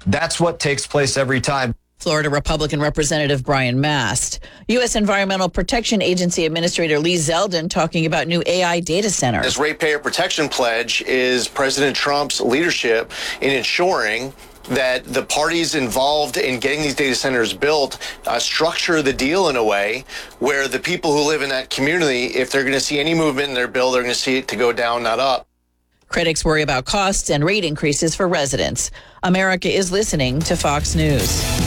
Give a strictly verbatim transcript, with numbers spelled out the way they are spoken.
That's what takes place every time. Florida Republican Representative Brian Mast. U S Environmental Protection Agency Administrator Lee Zeldin talking about new A I data center. This ratepayer protection pledge is President Trump's leadership in ensuring that the parties involved in getting these data centers built uh, structure the deal in a way where the people who live in that community, if they're going to see any movement in their bill, they're going to see it to go down, not up. Critics worry about costs and rate increases for residents. America is listening to Fox News.